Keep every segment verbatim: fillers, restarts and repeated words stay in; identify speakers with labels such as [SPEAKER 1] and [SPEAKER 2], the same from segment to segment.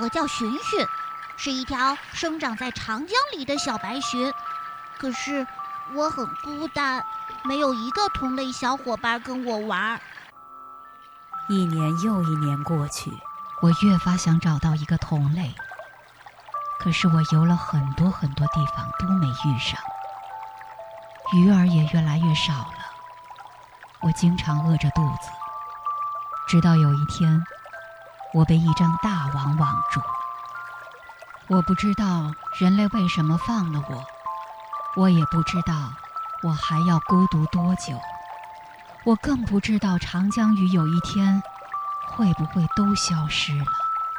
[SPEAKER 1] 我叫寻寻，是一条生长在长江里的小白鲟。可是我很孤单，没有一个同类小伙伴跟我玩。
[SPEAKER 2] 一年又一年过去，我越发想找到一个同类，可是我游了很多很多地方都没遇上，鱼儿也越来越少了。我经常饿着肚子，直到有一天，我被一张大网网住。我不知道人类为什么放了我，我也不知道我还要孤独多久，我更不知道长江鱼有一天会不会都消失了。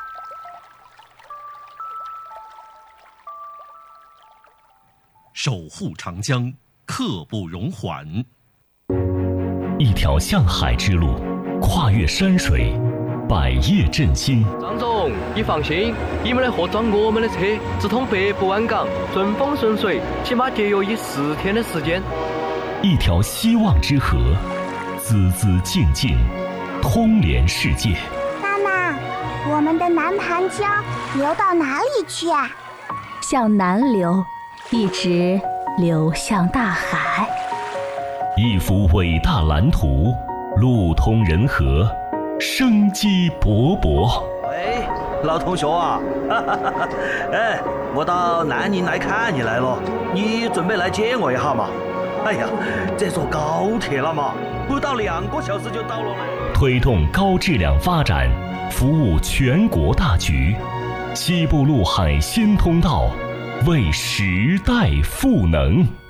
[SPEAKER 3] 守护长江，刻不容缓。
[SPEAKER 4] 一条向海之路，跨越山水，百业振兴。
[SPEAKER 5] 张总，你放心，你们的货装我们的车，直通北部湾港，顺风顺水，起码节约一四天的时间。
[SPEAKER 4] 一条希望之河，孜孜静静，通连世界。
[SPEAKER 6] 妈妈，我们的南盘江流到哪里去啊？
[SPEAKER 7] 向南流，一直流向大海。
[SPEAKER 4] 一幅伟大蓝图，路通人和，生机勃勃。
[SPEAKER 8] 喂，老同学啊，哎，我到南宁来看你来了，你准备来接我一下嘛？哎呀，这坐高铁了嘛，不到两个小时就到了嘞。
[SPEAKER 4] 推动高质量发展，服务全国大局。西部陆海新通道，为时代赋能。